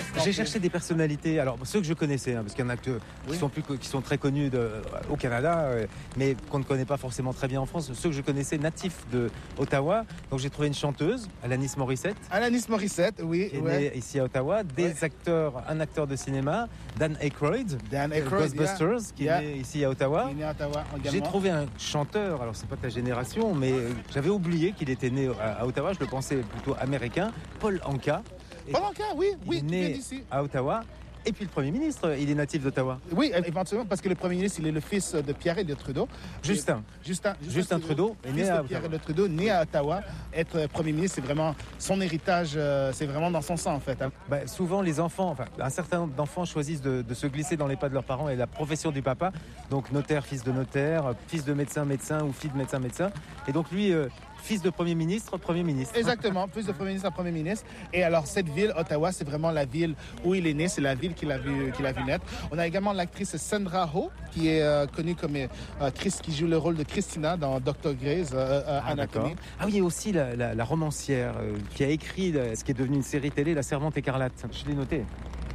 J'ai cherché des personnalités, alors ceux que je connaissais, parce qu'il y en a qui sont très connus au Canada, mais qu'on ne connaît pas forcément très bien en France. Ceux que je connaissais natifs de Ottawa. Donc j'ai trouvé une chanteuse, Alanis Morissette. Alanis Morissette, oui. Qui est née ici à Ottawa. Des acteurs, un acteur de cinéma, Dan Aykroyd, Ghostbusters, qui est né ici à Ottawa. J'ai trouvé un chanteur, alors c'est pas ta génération, mais j'avais oublié qu'il était né à Ottawa, je le pensais plutôt américain, Paul Anka. Paul Anka, oui, il est né à Ottawa. Et puis le Premier ministre, il est natif d'Ottawa. Oui, éventuellement, parce que le Premier ministre, il est le fils de Pierre-Éliott Trudeau. Justin Trudeau est né à Ottawa. Pierre-Éliott Trudeau, né à Ottawa. Être Premier ministre, c'est vraiment son héritage, c'est vraiment dans son sang, en fait. Souvent, les enfants, un certain nombre d'enfants choisissent de se glisser dans les pas de leurs parents et la profession du papa. Donc notaire, fils de notaire, fils de médecin, médecin ou fille de médecin, médecin. Et donc lui... fils de Premier ministre. Exactement, fils de Premier ministre à Premier ministre. Et alors, cette ville, Ottawa, c'est vraiment la ville où il est né, c'est la ville qu'il a vu naître. On a également l'actrice Sandra Oh, qui est connue comme qui joue le rôle de Christina dans Dr. Grey's Anatomy. Ah oui, il y a aussi la romancière qui a écrit ce qui est devenu une série télé, La Servante écarlate. Je l'ai noté.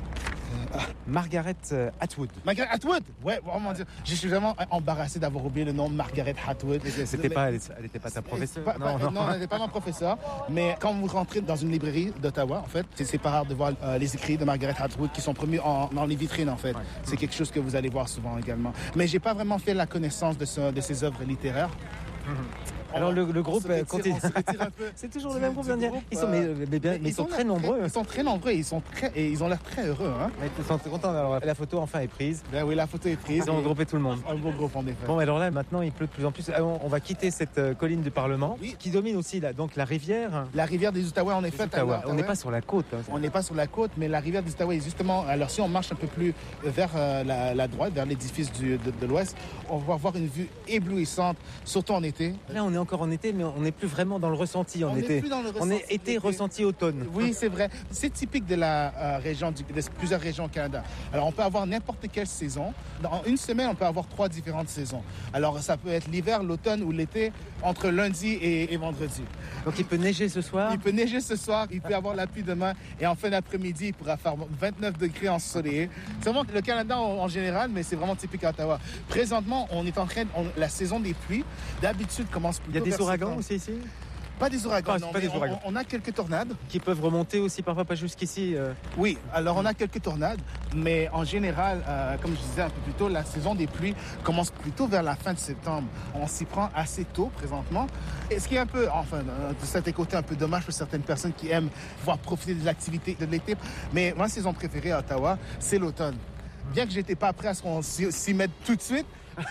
Margaret Atwood. Margaret Atwood. Ouais, oh mon Dieu. Je suis vraiment embarrassé d'avoir oublié le nom de Margaret Atwood. Elle n'était pas ta professeure. Non, elle n'était pas ma professeure. Mais quand vous rentrez dans une librairie d'Ottawa, en fait, c'est pas rare de voir les écrits de Margaret Atwood qui sont promus dans les vitrines, en fait. Ouais. C'est quelque chose que vous allez voir souvent également. Mais j'ai pas vraiment fait la connaissance de ses œuvres littéraires. Alors le groupe continue. C'est toujours le même groupe. Ils sont très nombreux. Ils sont très nombreux et ils ont l'air très heureux. Hein. Ils sont contents. Alors la photo enfin est prise. Ben oui, la photo est prise. Ils ont regroupé tout le monde. Un beau groupe en effet. Bon, alors là maintenant il pleut de plus en plus. On va quitter cette colline du Parlement qui domine aussi donc la rivière. La rivière des Outaouais en effet. On n'est pas sur la côte. On n'est pas sur la côte, mais la rivière des Outaouais est justement. Alors si on marche un peu plus vers la droite, vers l'édifice de l'Ouest, on va voir une vue éblouissante, surtout en été. Là on est encore en été, mais on n'est plus vraiment dans le ressenti en été. On est été ressenti automne. Oui, c'est vrai. C'est typique de la région, de plusieurs régions au Canada. Alors, on peut avoir n'importe quelle saison. Dans une semaine, on peut avoir 3 différentes saisons. Alors, ça peut être l'hiver, l'automne ou l'été, entre lundi et vendredi. Donc, il peut neiger ce soir? Il peut neiger ce soir, il peut avoir la pluie demain, et en fin d'après-midi, il pourra faire 29 degrés ensoleillé. C'est vraiment le Canada en général, mais c'est vraiment typique à Ottawa. Présentement, on est en train la saison des pluies, d'habitude, commence plutôt. Il y a des ouragans aussi ici? Pas des ouragans, on a quelques tornades. Qui peuvent remonter aussi parfois pas jusqu'ici. Oui, alors on a quelques tornades, mais en général, comme je disais un peu plus tôt, la saison des pluies commence plutôt vers la fin de septembre. On s'y prend assez tôt présentement. Et ce qui est un peu, de cet côté, un peu dommage pour certaines personnes qui aiment pouvoir profiter de l'activité de l'été. Mais ma saison préférée à Ottawa, c'est l'automne. Bien que j'étais pas prêt à ce qu'on s'y mette tout de suite,